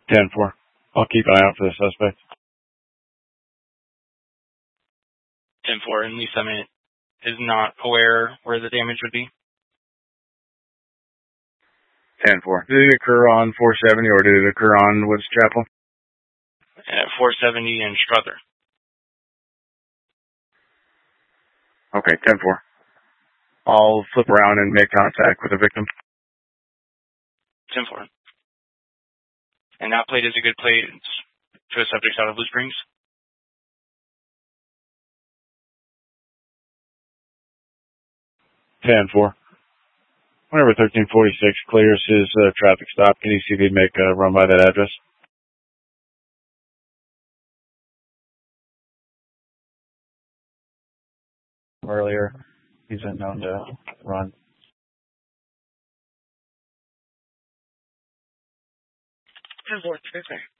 10-4. I'll keep an eye out for the suspect. 10-4, and Lee Summit is not aware where the damage would be. 10-4. Did it occur on 470 or did it occur on Woods Chapel? At 470 and Struther. Okay, 10-4. I'll flip around and make contact with the victim. 10-4. And that plate is a good plate to a subject out of Blue Springs. Four. Whenever 1346 clears his traffic stop, can you see if he'd make a run by that address? Earlier, he's been known to run. 10-4,